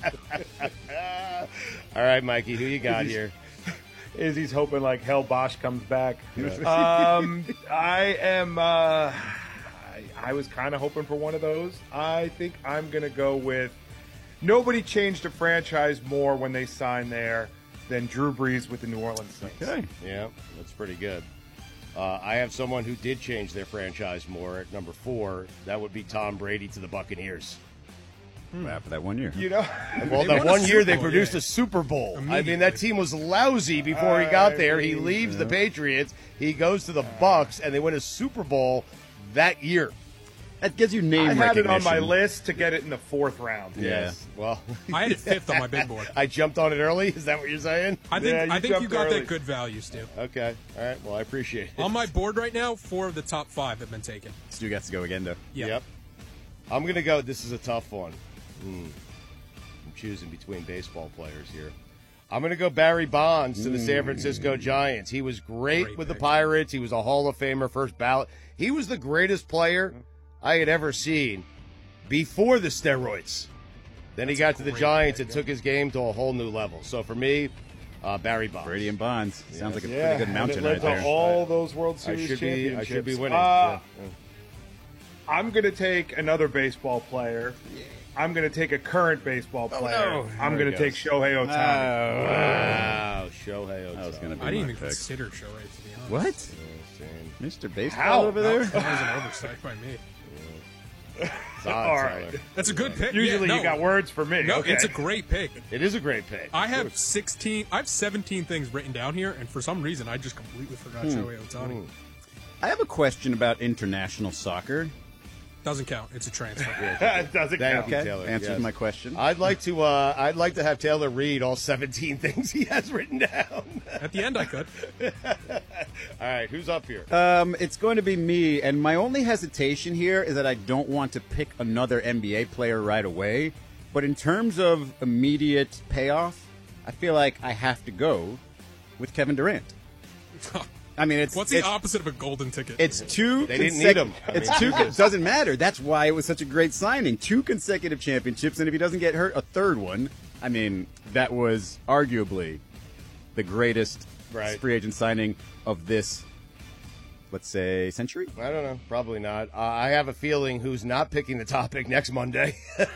All right, Mikey, who you got here? Izzy's hoping like hell Bosch comes back. I am. I was kind of hoping for one of those. I think I'm gonna go with. Nobody changed a franchise more when they signed there than Drew Brees with the New Orleans Saints. Okay. Yeah, that's pretty good. I have someone who did change their franchise more at number 4. That would be Tom Brady to the Buccaneers. For that 1 year. You know, Well, They that won a 1 year Super they Bowl, produced yeah. a Super Bowl. I mean, that Immediately. team was lousy before he got there. He leaves the Patriots. He goes to the Bucs, and they win a Super Bowl that year. That gives you name I had it on my recognition. list to get it in the 4th round. Yeah. Yes. Well, I had it 5th on my big board. I jumped on it early. Is that what you're saying? I think Yeah, you I think you jumped got early. that good value, Stu. Okay. All right. Well, I appreciate it. On my board right now, 4 of the top 5 have been taken. Stu gets to go again, though. Yeah. Yep. I'm going to go. This is a tough one. I'm choosing between baseball players here. I'm going to go Barry Bonds to the San Francisco Giants. He was great with the pick. Pirates. He was a Hall of Famer, first ballot. He was the greatest player I had ever seen before the steroids. Then he got to the great Giants pick, and took his game to a whole new level. So for me, Barry Bonds. Brady and Bonds. Sounds like a Yeah, pretty good mountain and it led right to there. all those World I Series should championships. be winning. Yeah. I'm going to take another baseball player. I'm going to take a current baseball player. no. I'm There going he to take goes. Shohei Ohtani. Wow, Shohei Ohtani. That was going to be I didn't my even pick. consider Shohei, to be honest. What? Same. Mr. Baseball How? over there? That was an oversight by me. It's odd, All right. Tyler. That's a good pick. Usually yeah, you got words for me. No, okay. it's a great pick. It is a great pick. I have 17 things written down here, and for some reason, I just completely forgot Shohei Ohtani. I have a question about international soccer. Doesn't count. It's a transfer. It doesn't Thank count. you, Okay, Taylor. answered Yes. my question. I'd like to have Taylor read all 17 things he has written down. At the end, I could. All right, who's up here? It's going to be me, and my only hesitation here is that I don't want to pick another NBA player right away. But in terms of immediate payoff, I feel like I have to go with Kevin Durant. I mean, What's the opposite of a golden ticket? It's two. They didn't need him. I It's mean, two. It doesn't matter. That's why it was such a great signing. 2 consecutive championships, and if he doesn't get hurt, a third one. I mean, that was arguably the greatest Right. free agent signing of this, let's say, century. I don't know. Probably not. I have a feeling who's not picking the topic next Monday.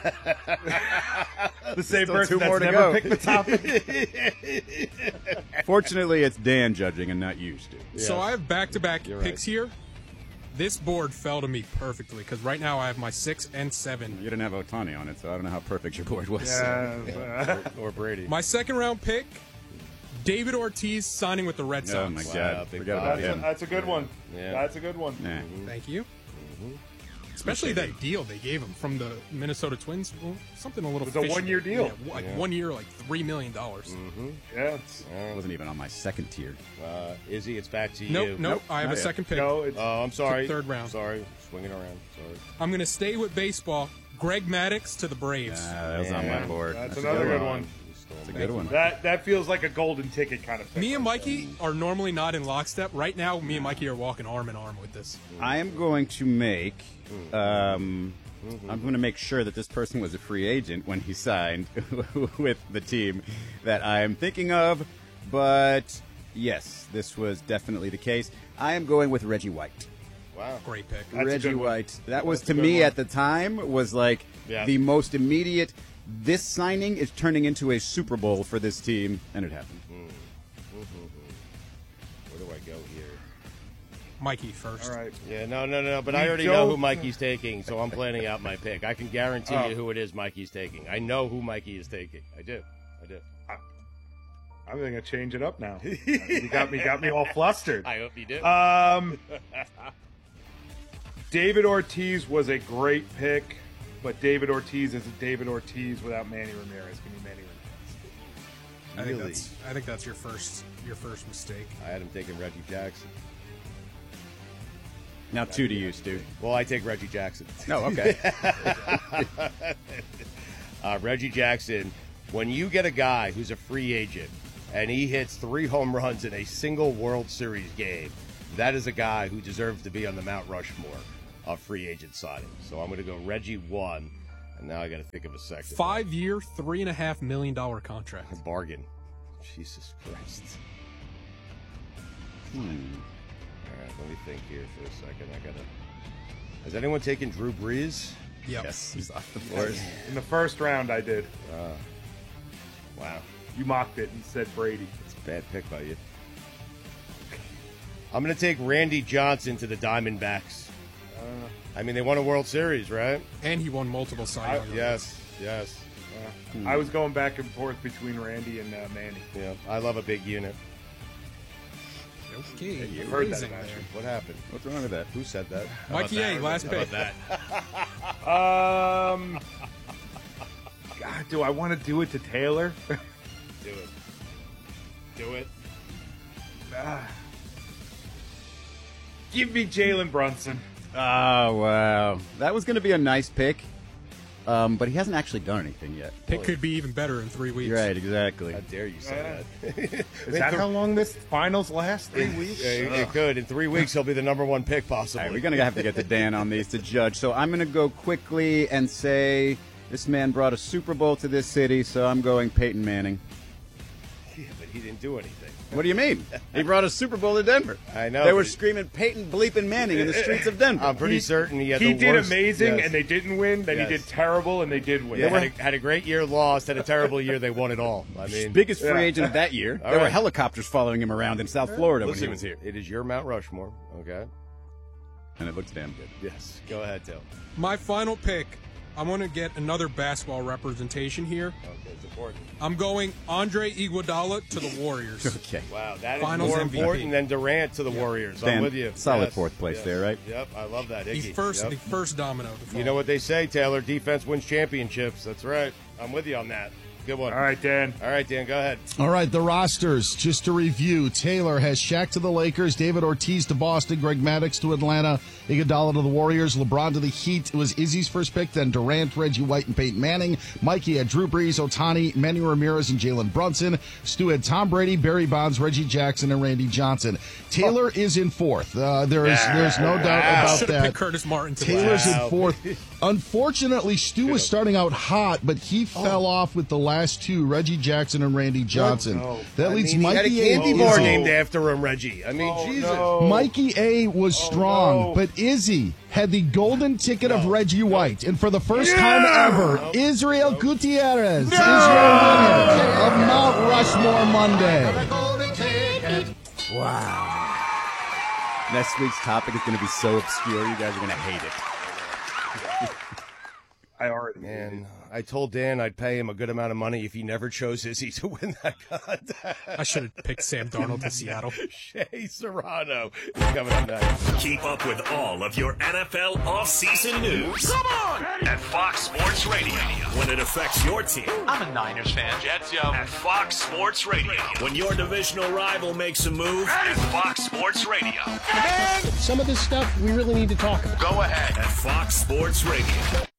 The same Still person 2 more that's to never go. picked the topic. Fortunately, it's Dan judging and not you, Stu. So I have back-to-back You're picks right. here. This board fell to me perfectly because right now I have my 6 and 7. You didn't have Ohtani on it, so I don't know how perfect your board was. or Brady. My second round pick, David Ortiz signing with the Red Sox. Oh my Wow, God! big Forgot about five. him. That's a good one. Yeah. That's a good one. Nah. Thank you. Especially that deal they gave him from the Minnesota Twins. Well, something a little It was a fishy. one-year deal. Yeah, like 1 year, like $3 million. Yeah. It's, It wasn't even on my second tier. Izzy, it's back to you. Nope. I have Not a yet. second pick. no, it's, Oh, I'm sorry. Third round. Sorry. Swinging around. Sorry. I'm going to stay with baseball. Greg Maddux to the Braves. That was on my board. that's a another good one. You stole That's a me. good one. That feels like a golden ticket kind of thing. Me and Mikey are normally not in lockstep. Right now, me and Mikey are walking arm in arm with this. I am going to make. I'm going to make sure that this person was a free agent when he signed with the team that I am thinking of. But yes, this was definitely the case. I am going with Reggie White. Wow. Great pick. That's a Reggie good one. White. That was That's a to good me one. at the time was like Yeah. the most immediate. This signing is turning into a Super Bowl for this team, and it happened. Where do I go here? Mikey first. All right. Yeah, no. But I You already know don't- who Mikey's taking, so I'm planning out my pick. I can guarantee Oh. you who it is Mikey's taking. I know who Mikey is taking. I do. I'm going to change it up now. You got me all flustered. I hope you do. David Ortiz was a great pick, but David Ortiz is a David Ortiz without Manny Ramirez. Give me Manny Ramirez. I think that's your first mistake. I had him taking Reggie Jackson. Now 2 to you, Stu. Well, I take Reggie Jackson. No, okay. Reggie Jackson, when you get a guy who's a free agent and he hits 3 home runs in a single World Series game, that is a guy who deserves to be on the Mount Rushmore of free agent signing. So I'm going to go Reggie 1. And now I got to think of a second. 5-year, $3.5 million contract. A bargain. Jesus Christ. All right, let me think here for a second. Has anyone taken Drew Brees? Yep. Yes, he's off the board. In the first round, I did. Wow. You mocked it and said Brady. It's a bad pick by you. I'm going to take Randy Johnson to the Diamondbacks. I mean, they won a World Series, right? And he won multiple Cy Young Awards. Yes. I was going back and forth between Randy and Manny. Yeah, I love a big unit. Okay, You heard that amazing about there. you. What happened? What's wrong with that? Who said that? Mikey A, last pick. that? God, do I want to do it to Taylor? Do it. Give me Jalen Brunson. Oh, wow. That was going to be a nice pick, but he hasn't actually done anything yet. Pick could be even better in 3 weeks. Right, exactly. How dare you say that? Is that how long this finals lasts? 3 weeks? It could. In 3 weeks, he'll be the number one pick, All possibly. right, we're going to have to get to Dan on these to judge. So I'm going to go quickly and say this man brought a Super Bowl to this city, so I'm going Peyton Manning. Yeah, but he didn't do anything. What do you mean? He brought a Super Bowl to Denver. I know, They were but- screaming Peyton bleeping Manning in the streets of Denver. I'm pretty certain he had He the did worst. amazing, Yes. and they didn't win. Then Yes. he did terrible, and they did win. Yeah, had a great year, lost. Had a terrible year, they won it all. I mean, Biggest free Yeah. agent of that year. All There were right. helicopters following him around in South Florida when he listen, was here. it is your Mount Rushmore, okay? And it looks damn good. Yes. Go ahead, Till. My final pick, I'm going to get another basketball representation here. Okay, it's important. I'm going Andre Iguodala to the Warriors. Okay. Wow, that is Finals more MVP. important than Durant to the Warriors. I'm Dan, with you. solid Yes, fourth place yes. there, right? Yep, I love that. The Iggy. first, Yep. the first domino to fall. You know what they say, Taylor? Defense wins championships. That's right. I'm with you on that. Good one. All right, Dan. All right, Dan, go ahead. All right, the rosters, just to review. Taylor has Shaq to the Lakers, David Ortiz to Boston, Greg Maddux to Atlanta, Iguodala to the Warriors, LeBron to the Heat. It was Izzy's first pick, then Durant, Reggie White, and Peyton Manning. Mikey had Drew Brees, Ohtani, Manny Ramirez, and Jalen Brunson. Stu had Tom Brady, Barry Bonds, Reggie Jackson, and Randy Johnson. Taylor is in fourth. There's no doubt about Should have that. picked Curtis Martin to Taylor's last. in fourth. Unfortunately, Stu was starting out hot, but he fell off with the last two, Reggie Jackson and Randy Johnson. That leads he had a Mikey A. candy to bar Izzy. named after him, Reggie. I mean, Jesus. Mikey A. was strong, no. but Izzy had the golden ticket of Reggie White. And for the first time ever, Israel Gutierrez is your winner of Mount Rushmore Monday. Next week's topic is going to be so obscure, you guys are going to hate it. I already Man, I told Dan I'd pay him a good amount of money if he never chose Izzy to win that contest. I should have picked Sam Darnold to Seattle. Shea Serrano is coming up next. Keep up with all of your NFL offseason news. Come on! At Fox Sports Radio. When it affects your team. I'm a Niners fan. Jets, yo. At Fox Sports Radio. When your divisional rival makes a move. At Fox Sports Radio. Some of this stuff we really need to talk about. Go ahead. At Fox Sports Radio.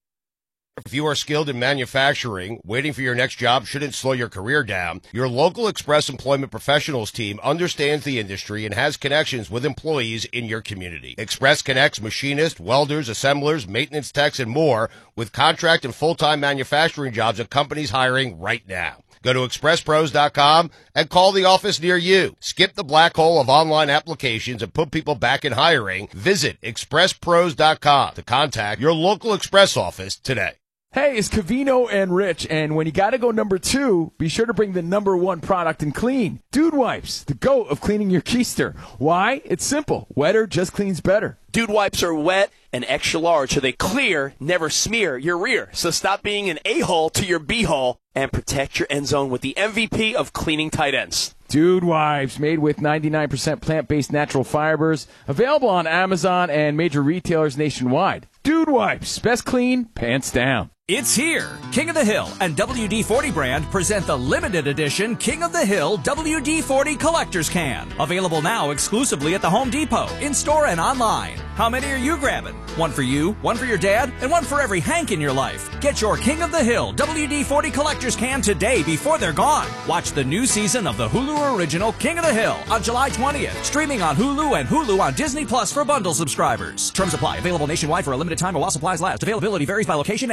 If you are skilled in manufacturing, waiting for your next job shouldn't slow your career down. Your local Express Employment Professionals team understands the industry and has connections with employees in your community. Express connects machinists, welders, assemblers, maintenance techs, and more with contract and full-time manufacturing jobs at companies hiring right now. Go to expresspros.com and call the office near you. Skip the black hole of online applications and put people back in hiring. Visit expresspros.com to contact your local Express office today. Hey, it's Cavino and Rich, and when you gotta go number 2, be sure to bring the number 1 product in clean. Dude Wipes, the GOAT of cleaning your keister. Why? It's simple. Wetter just cleans better. Dude Wipes are wet and extra large, so they clear, never smear your rear. So stop being an a-hole to your b-hole and protect your end zone with the MVP of cleaning tight ends. Dude Wipes, made with 99% plant-based natural fibers, available on Amazon and major retailers nationwide. Dude Wipes, best clean, pants down. It's here. King of the Hill and WD-40 brand present the limited edition King of the Hill WD-40 Collector's Can. Available now exclusively at the Home Depot, in-store and online. How many are you grabbing? One for you, one for your dad, and one for every Hank in your life. Get your King of the Hill WD-40 Collector's Can today before they're gone. Watch the new season of the Hulu original King of the Hill on July 20th. Streaming on Hulu and Hulu on Disney Plus for bundle subscribers. Terms apply. Available nationwide for a limited time or while supplies last. Availability varies by location and online.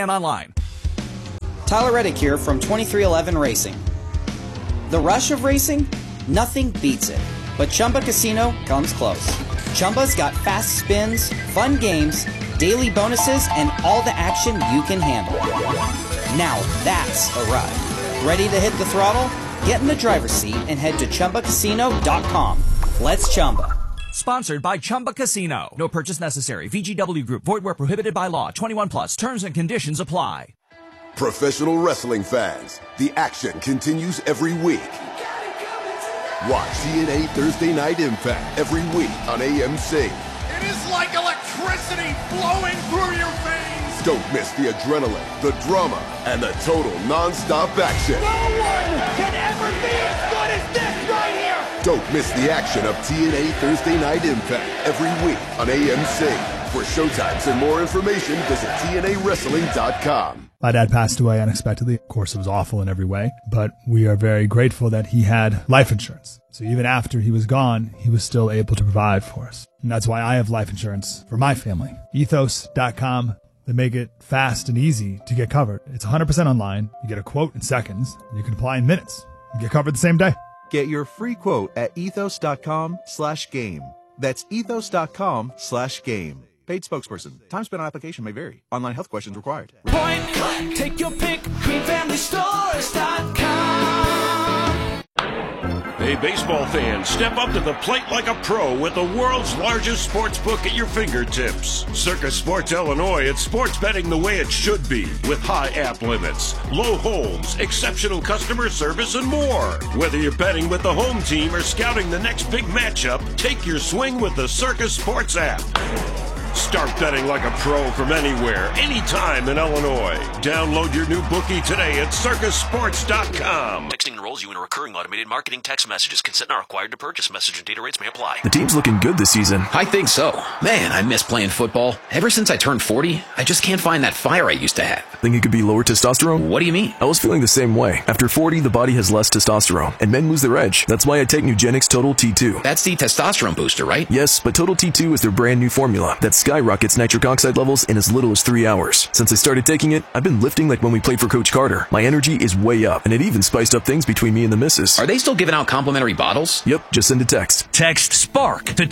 online. Tyler Reddick here from 2311 Racing. The rush of racing? Nothing beats it. But Chumba Casino comes close. Chumba's got fast spins, fun games, daily bonuses, and all the action you can handle. Now that's a ride. Ready to hit the throttle? Get in the driver's seat and head to ChumbaCasino.com. Let's Chumba. Sponsored by Chumba Casino. No purchase necessary. VGW Group. Void where prohibited by law. 21 plus. Terms and conditions apply. Professional wrestling fans, the action continues every week. Watch TNA Thursday Night Impact every week on AMC. It is like electricity flowing through your veins. Don't miss the adrenaline, the drama, and the total non-stop action. No one can ever be as good as this right here. Don't miss the action of TNA Thursday Night Impact every week on AMC. For showtimes and more information, visit TNAWrestling.com. My dad passed away unexpectedly. Of course, it was awful in every way, but we are very grateful that he had life insurance. So even after he was gone, he was still able to provide for us. And that's why I have life insurance for my family. Ethos.com. They make it fast and easy to get covered. It's 100% online. You get a quote in seconds. You can apply in minutes. You get covered the same day. Get your free quote at ethos.com/game. That's ethos.com/game. Paid spokesperson. Time spent on application may vary. Online health questions required. Point click, take your pick. GreenFamilyStores.com. Hey, baseball fans, step up to the plate like a pro with the world's largest sports book at your fingertips. Circus Sports Illinois, it's sports betting the way it should be, with high app limits, low holds, exceptional customer service, and more. Whether you're betting with the home team or scouting the next big matchup, take your swing with the Circus Sports app. Start betting like a pro from anywhere, anytime in Illinois. Download your new bookie today at circusports.com. Texting enrolls you in a recurring automated marketing text messages. Consent not required to purchase. Message and data rates may apply. The team's looking good this season. I think so. Man, I miss playing football. Ever since I turned 40, I just can't find that fire I used to have. Think it could be lower testosterone? What do you mean? I was feeling the same way. After 40, the body has less testosterone, and men lose their edge. That's why I take Nugenix Total T2. That's the testosterone booster, right? Yes, but Total T2 is their brand new formula that skyrockets nitric oxide levels in as little as 3 hours. Since I started taking it, I've been lifting like when we played for Coach Carter. My energy is way up, and it even spiced up things between me and the missus. Are they still giving out complimentary bottles? Yep, just send a text. Text SPARK to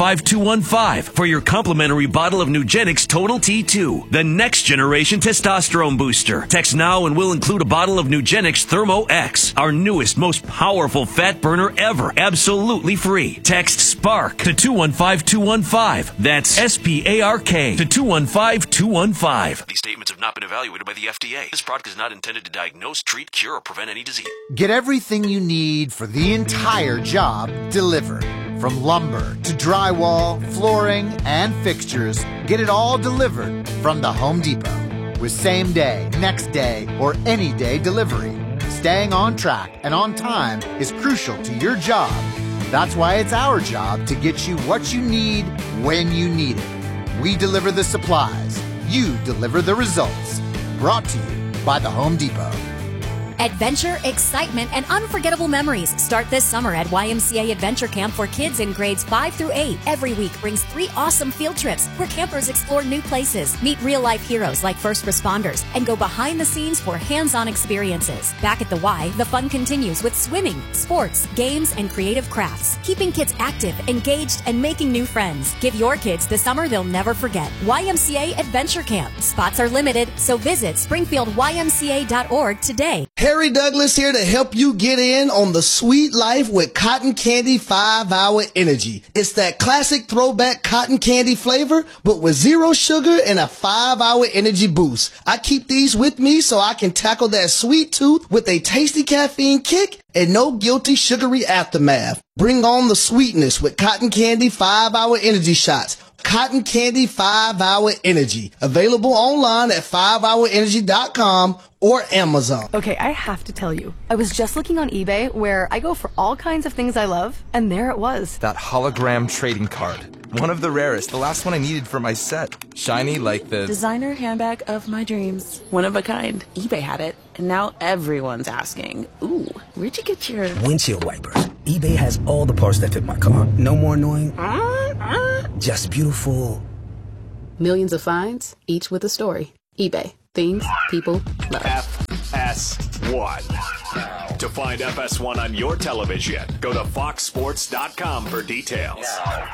215215 for your complimentary bottle of Nugenix Total T2, the next generation testosterone booster. Text now and we'll include a bottle of Nugenix Thermo X, our newest, most powerful fat burner ever, absolutely free. Text SPARK to 215215. That's SPARK to 215215. These statements have not been evaluated by the FDA. This product is not intended to diagnose, treat, cure, or prevent any disease. Get everything you need for the entire job delivered. From lumber to drywall, flooring, and fixtures, get it all delivered from the Home Depot. With same day, next day, or any day delivery. Staying on track and on time is crucial to your job. That's why it's our job to get you what you need when you need it. We deliver the supplies. You deliver the results. Brought to you by the Home Depot. Adventure, excitement, and unforgettable memories start this summer at YMCA Adventure Camp for kids in grades 5 through 8. Every week brings 3 awesome field trips where campers explore new places, meet real-life heroes like first responders, and go behind the scenes for hands-on experiences. Back at the Y, the fun continues with swimming, sports, games, and creative crafts, keeping kids active, engaged, and making new friends. Give your kids the summer they'll never forget. YMCA Adventure Camp. Spots are limited, so visit springfieldymca.org today. Harry Douglas here to help you get in on the sweet life with Cotton Candy 5-Hour Energy. It's that classic throwback cotton candy flavor, but with 0 sugar and a 5-hour energy boost. I keep these with me so I can tackle that sweet tooth with a tasty caffeine kick and no guilty sugary aftermath. Bring on the sweetness with Cotton Candy 5-Hour Energy Shots. Cotton Candy 5-Hour Energy. Available online at 5hourenergy.com or Amazon. Okay, I have to tell you, I was just looking on eBay where I go for all kinds of things I love, and there it was. That hologram trading card. One of the rarest, the last one I needed for my set. Shiny like the designer handbag of my dreams. One of a kind. eBay had it, and now everyone's asking, ooh, where'd you get your windshield wipers? eBay has all the parts that fit my car. No more annoying, just beautiful. Millions of finds, each with a story. eBay. Things people love. FS1. To find FS1 on your television, go to foxsports.com for details.